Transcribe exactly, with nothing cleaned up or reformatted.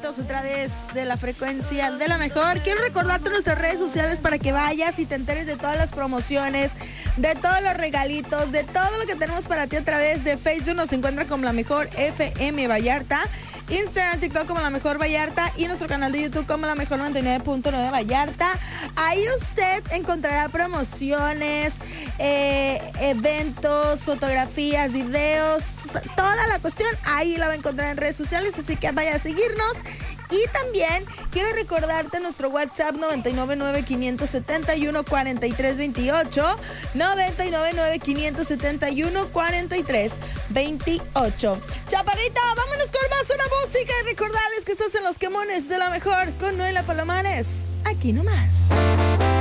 a través de la frecuencia de la mejor. Quiero recordarte nuestras redes sociales para que vayas y te enteres de todas las promociones, de todos los regalitos, de todo lo que tenemos para ti a través de Facebook. Nos encuentra como La Mejor F M Vallarta, Instagram, TikTok como La Mejor Vallarta y nuestro canal de YouTube como La Mejor noventa y nueve punto nueve Vallarta. Ahí usted encontrará promociones, eh, eventos, fotografías, videos, toda la cuestión. Ahí la va a encontrar en redes sociales, así que vaya a seguirnos. Y también quiero recordarte nuestro WhatsApp noventa y nueve nueve, quinientos setenta y uno, cuarenta y tres veintiocho, noventa y nueve nueve, quinientos setenta y uno, cuarenta y tres veintiocho. Chaparrita, vámonos con más una música y recordarles que estás en Los Quemones de La Mejor con Noela Palomares. Aquí nomás.